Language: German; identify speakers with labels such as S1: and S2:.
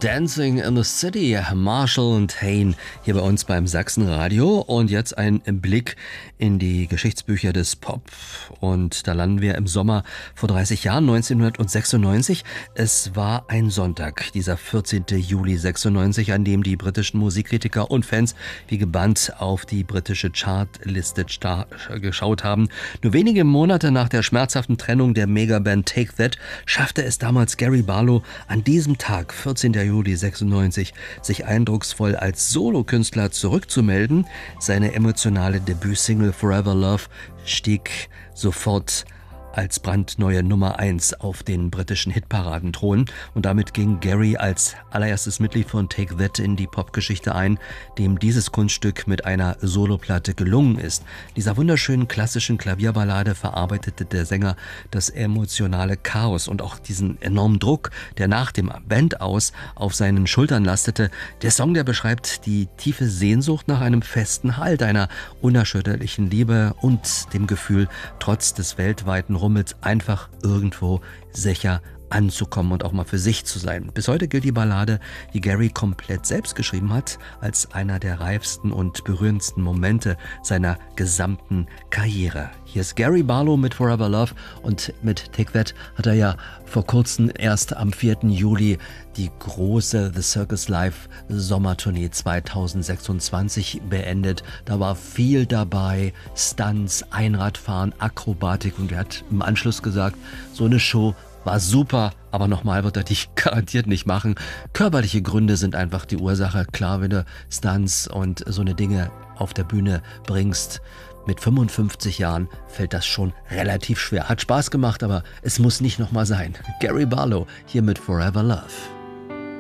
S1: Dancing in the City, Marshall und Hayne hier bei uns beim Sachsenradio. Und jetzt ein Blick in die Geschichtsbücher des Pop. Und da landen wir im Sommer vor 30 Jahren, 1996. Es war ein Sonntag, dieser 14. Juli 96, an dem die britischen Musikkritiker und Fans wie gebannt auf die britische Chartliste geschaut haben. Nur wenige Monate nach der schmerzhaften Trennung der Megaband Take That schaffte es damals Gary Barlow an diesem Tag, 14. Juli 96, sich eindrucksvoll als Solokünstler zurückzumelden. Seine emotionale Debütsingle Forever Love stieg sofort als brandneue Nummer 1 auf den britischen Hitparadenthron. Und damit ging Gary als allererstes Mitglied von Take That in die Popgeschichte ein, dem dieses Kunststück mit einer Soloplatte gelungen ist. Dieser wunderschönen klassischen Klavierballade verarbeitete der Sänger das emotionale Chaos und auch diesen enormen Druck, der nach dem Bandaus auf seinen Schultern lastete. Der Song, der beschreibt die tiefe Sehnsucht nach einem festen Halt, einer unerschütterlichen Liebe und dem Gefühl, trotz des weltweiten Rummels einfach irgendwo sicher anzukommen und auch mal für sich zu sein. Bis heute gilt die Ballade, die Gary komplett selbst geschrieben hat, als einer der reifsten und berührendsten Momente seiner gesamten Karriere. Hier ist Gary Barlow mit Forever Love und mit Take That hat er ja vor kurzem erst am 4. Juli die große The Circus Live Sommertournee 2026 beendet. Da war viel dabei, Stunts, Einradfahren, Akrobatik, und er hat im Anschluss gesagt, so eine Show war super, aber nochmal wird er dich garantiert nicht machen. Körperliche Gründe sind einfach die Ursache. Klar, wenn du Stunts und so eine Dinge auf der Bühne bringst, mit 55 Jahren fällt das schon relativ schwer. Hat Spaß gemacht, aber es muss nicht nochmal sein. Gary Barlow hier mit Forever Love.